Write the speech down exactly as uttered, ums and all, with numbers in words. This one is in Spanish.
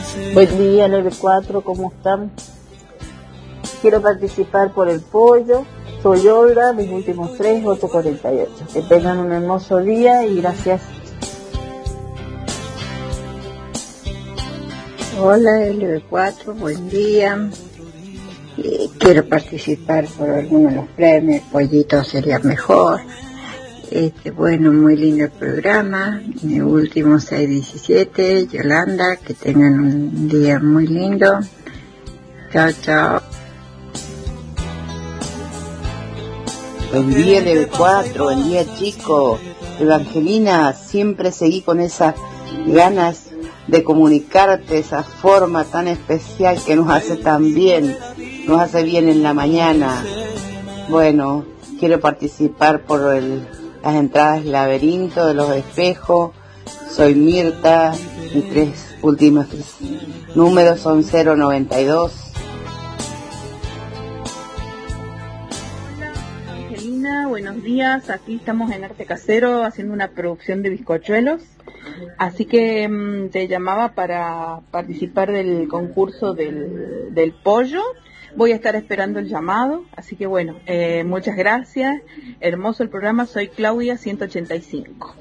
Buen día, nueve cuatro, ¿cómo están? Quiero participar por el pollo. Soy Olga, mis últimos tres, ocho cuarenta y ocho. Que tengan un hermoso día y gracias. Hola, L B cuatro, buen día. Eh, quiero participar por alguno de los premios, pollito sería mejor. Este, bueno, muy lindo el programa. Mi último seis diecisiete, Yolanda, que tengan un día muy lindo. Chao, chao. Buen día, L B cuatro, buen día, chicos. Evangelina, siempre seguí con esas ganas de comunicarte, esa forma tan especial que nos hace tan bien, nos hace bien en la mañana. Bueno, quiero participar por el, las entradas Laberinto de los Espejos. Soy Mirta, mis tres últimos tres números son cero noventa y dos. Angelina, buenos días. Aquí estamos en Arte Casero haciendo una producción de bizcochuelos. Así que mmm, te llamaba para participar del concurso del, del pollo. Voy a estar esperando el llamado. Así que bueno, eh, muchas gracias. Hermoso el programa. Soy Claudia ciento ochenta y cinco.